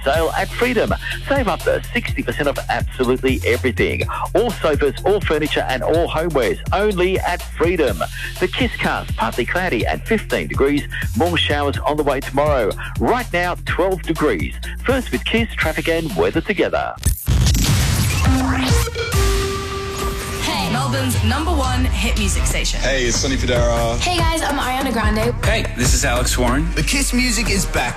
sale at Freedom. Save up to 60% off absolutely everything. All sofas, all furniture and all homewares only at Freedom. The Kisscast, partly cloudy and 15 degrees. More showers on the way tomorrow. Right now, 12 degrees. First with Kiss, traffic and weather together. Hey, Melbourne's #1 hit music station. Hey, it's Sonny Fodera. Hey guys, I'm Ariana Grande. Hey, this is Alex Warren. The Kiss music is back.